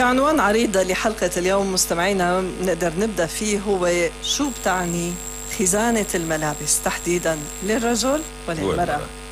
عنوان عريض لحلقة اليوم مستمعينا نقدر نبدأ فيه، هو شو بتعني خزانة الملابس تحديدا للرجل وللمرأة؟